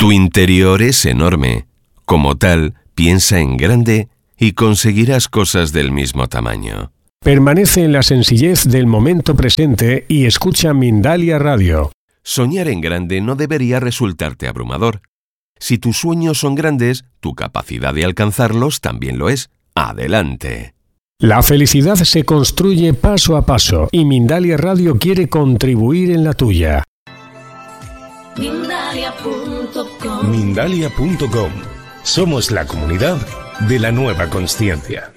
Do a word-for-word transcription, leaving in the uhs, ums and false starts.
Tu interior es enorme. Como tal, piensa en grande y conseguirás cosas del mismo tamaño. Permanece en la sencillez del momento presente y escucha Mindalia Radio. Soñar en grande no debería resultarte abrumador. Si tus sueños son grandes, tu capacidad de alcanzarlos también lo es. ¡Adelante! La felicidad se construye paso a paso y Mindalia Radio quiere contribuir en la tuya. Mindalia punto com Mindalia punto com. Somos la comunidad de la nueva consciencia.